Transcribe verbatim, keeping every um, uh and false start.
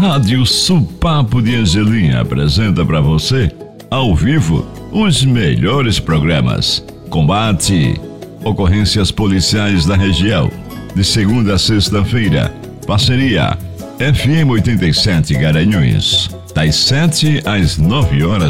Rádio Supapo de Angelim apresenta para você, ao vivo, os melhores programas. Combate, ocorrências policiais da região, de segunda a sexta-feira. Parceria F M oitenta e sete Garanhuns, das sete às nove horas